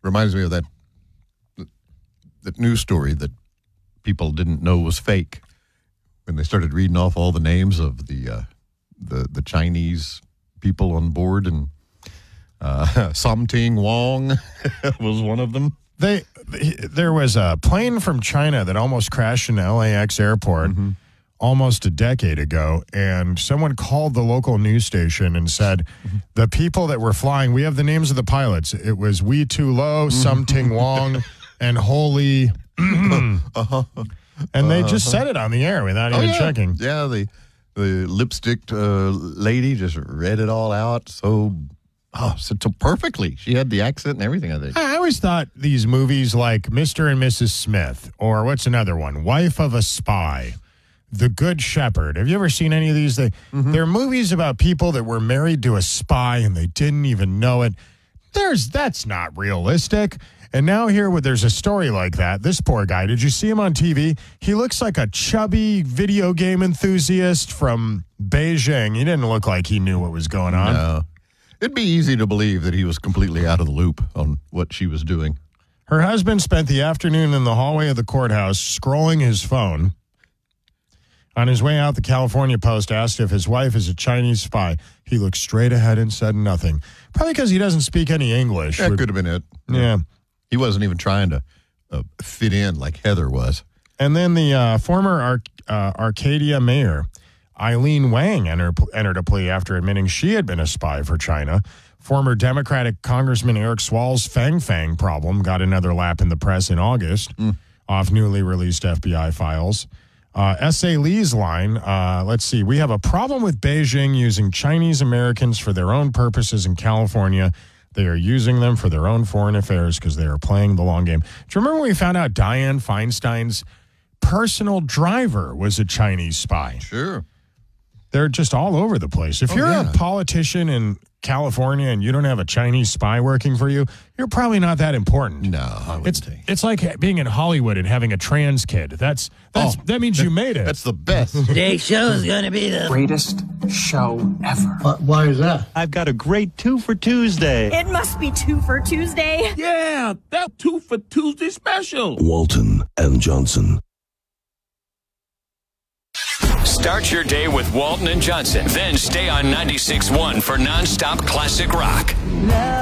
Reminds me of that news story that people didn't know was fake when they started reading off all the names of the Chinese people on board, and Something Wong was one of them. There was a plane from China that almost crashed in LAX airport almost a decade ago, and someone called the local news station and said, the people that were flying, we have the names of the pilots. It was Wee Tu Lo, Something Wong, and Holy. And they just said it on the air without even checking. Yeah, the lipstick lady just read it all out so perfectly. She had the accent and everything, I think. I always thought these movies like Mr. and Mrs. Smith, or what's another one? Wife of a Spy, The Good Shepherd. Have you ever seen any of these? They're movies about people that were married to a spy and they didn't even know it. That's not realistic. And now there's a story like that. This poor guy, did you see him on TV? He looks like a chubby video game enthusiast from Beijing. He didn't look like he knew what was going on. No. It'd be easy to believe that he was completely out of the loop on what she was doing. Her husband spent the afternoon in the hallway of the courthouse scrolling his phone. On his way out, the California Post asked if his wife is a Chinese spy. He looked straight ahead and said nothing. Probably because he doesn't speak any English. That could have been it. Yeah. He wasn't even trying to fit in like Heather was. And then the former Arcadia mayor, Eileen Wang, entered a plea after admitting she had been a spy for China. Former Democratic Congressman Eric Swal's Fang Fang problem got another lap in the press in August off newly released FBI files. S.A. Lee's line, let's see, we have a problem with Beijing using Chinese Americans for their own purposes in California. They are using them for their own foreign affairs because they are playing the long game. Do you remember when we found out Dianne Feinstein's personal driver was a Chinese spy? Sure. They're just all over the place. If you're a politician in California and you don't have a Chinese spy working for you, you're probably not that important. No, I wouldn't think. It's like being in Hollywood and having a trans kid. That means you made it. That's the best. Today's show is going to be the greatest show ever. Why is that? I've got a great 2 for Tuesday. It must be 2 for Tuesday. Yeah, that 2 for Tuesday special. Walton and Johnson. Start your day with Walton and Johnson. Then stay on 96.1 for nonstop classic rock.